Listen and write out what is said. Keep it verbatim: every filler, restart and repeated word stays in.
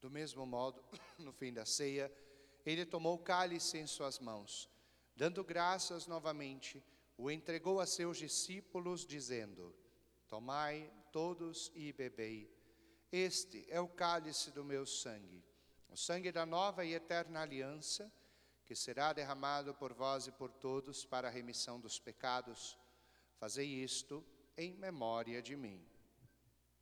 Do mesmo modo, no fim da ceia, ele tomou o cálice em suas mãos, dando graças novamente, o entregou a seus discípulos, dizendo: tomai todos e bebei. Este é o cálice do meu sangue, o sangue da nova e eterna aliança, que será derramado por vós e por todos para a remissão dos pecados. Fazei isto em memória de mim.